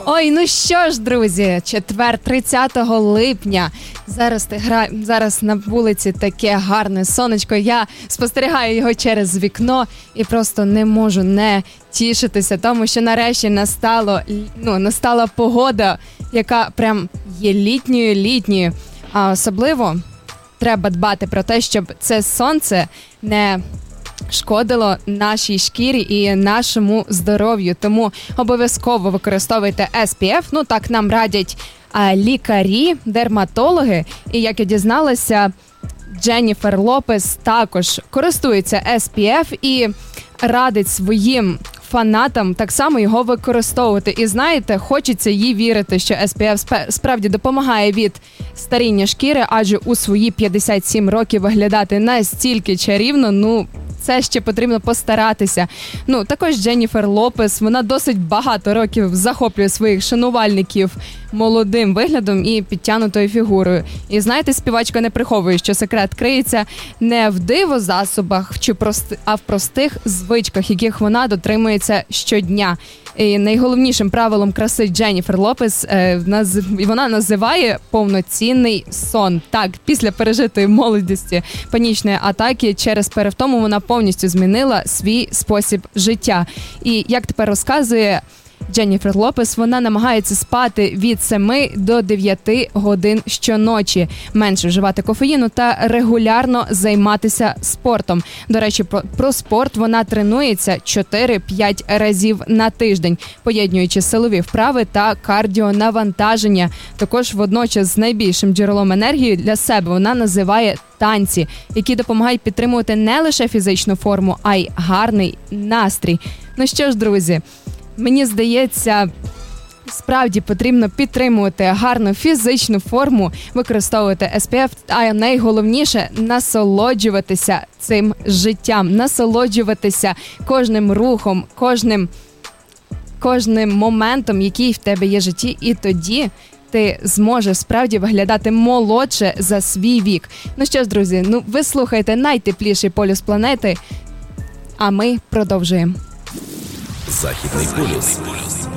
Ой, ну що ж, друзі, четвер, 30 липня. Зараз на вулиці таке гарне сонечко. Я спостерігаю його через вікно і просто не можу не тішитися, тому що нарешті настала погода, яка прям є літньою. А особливо треба дбати про те, щоб це сонце не шкодило нашій шкірі і нашому здоров'ю. Тому обов'язково використовуйте SPF. Так нам радять лікарі, дерматологи. І як я дізналася, Дженніфер Лопес також користується SPF і радить своїм фанатам так само його використовувати. І знаєте, хочеться їй вірити, що SPF справді допомагає від старіння шкіри, адже у свої 57 років виглядати настільки чарівно, це ще потрібно постаратися. Також Дженніфер Лопес, вона досить багато років захоплює своїх шанувальників молодим виглядом і підтягнутою фігурою. І знаєте, співачка не приховує, що секрет криється не в дивозасобах, а в простих звичках, яких вона дотримується щодня. І найголовнішим правилом краси Дженніфер Лопес вона називає повноцінний сон. Так, після пережитої молодості панічної атаки через перевтому вона повністю змінила свій спосіб життя. І як тепер розказує Дженніфер Лопес, вона намагається спати від 7 до 9 годин щоночі, менше вживати кофеїну та регулярно займатися спортом. До речі, про спорт вона тренується 4-5 разів на тиждень, поєднуючи силові вправи та кардіонавантаження. Також водночас з найбільшим джерелом енергії для себе вона називає танці, які допомагають підтримувати не лише фізичну форму, а й гарний настрій. Ну що ж, друзі, мені здається, справді потрібно підтримувати гарну фізичну форму, використовувати SPF, а найголовніше – насолоджуватися цим життям, насолоджуватися кожним рухом, кожним моментом, який в тебе є в житті, і тоді ти зможеш справді виглядати молодше за свій вік. Ну що ж, друзі, ви слухаєте найтепліший полюс планети, а ми продовжуємо. Західний полюс.